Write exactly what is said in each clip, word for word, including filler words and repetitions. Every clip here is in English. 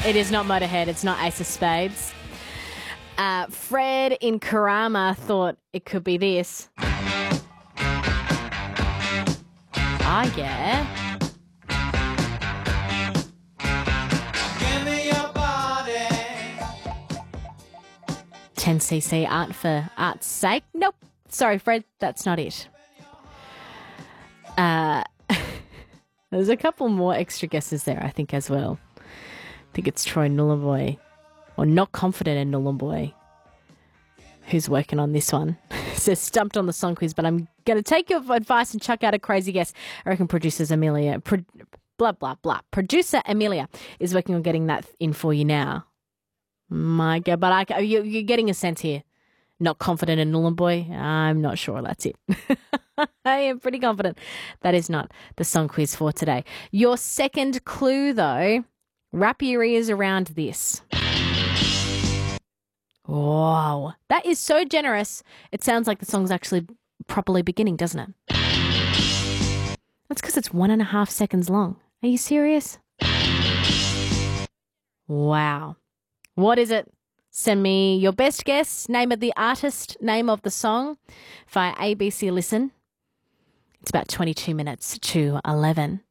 It is not Motorhead. It's not Ace of Spades. Uh, Fred in Karama thought it could be this. Ah, yeah. Give me your body. ten C C art for art's sake. Nope. Sorry, Fred. That's not it. Uh, there's a couple more extra guesses there, I think, as well. I think it's Troy Nullarbor, or Not Confident in Nullarbor, who's working on this one. So stumped on the song quiz, but I'm going to take your advice and chuck out a crazy guess. I reckon producers Amelia, pro, blah, blah, blah. Producer Amelia is working on getting that in for you now. My God, but I, you, you're getting a sense here. Not confident in Nullarbor? I'm not sure that's it. I am pretty confident that is not the song quiz for today. Your second clue, though, wrap your ears around this. Wow, that is so generous. It sounds like the song's actually properly beginning, doesn't it? That's because it's one and a half seconds long. Are you serious? Wow. What is it? Send me your best guess, name of the artist, name of the song via A B C Listen. It's about twenty-two minutes to eleven.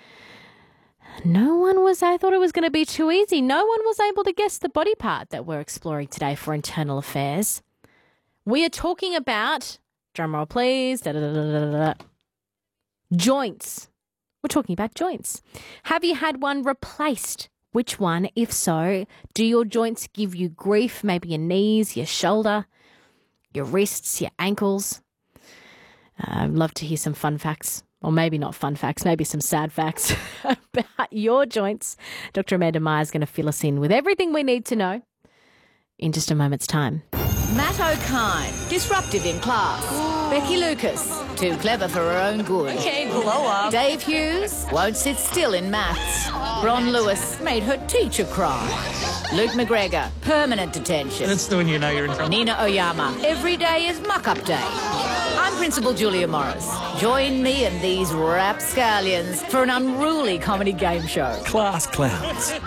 No one was, I thought it was going to be too easy. No one was able to guess the body part that we're exploring today for Internal Affairs. We are talking about, drumroll please, da, da, da, da, da, da, joints. We're talking about joints. Have you had one replaced? Which one? If so, do your joints give you grief? Maybe your knees, your shoulder, your wrists, your ankles. Uh, I'd love to hear some fun facts. Or maybe not fun facts, maybe some sad facts about your joints. Doctor Amanda Meyer is going to fill us in with everything we need to know in just a moment's time. Matt O'Kine, disruptive in class. Becky Lucas, too clever for her own good. Okay, blow up. Dave Hughes, won't sit still in maths. Ron Lewis, made her teacher cry. Luke McGregor, permanent detention. That's the one you know you're in trouble. Nina Oyama, every day is muck-up day. I'm Principal Julia Morris. Join me and these rapscallions for an unruly comedy game show. Class clowns.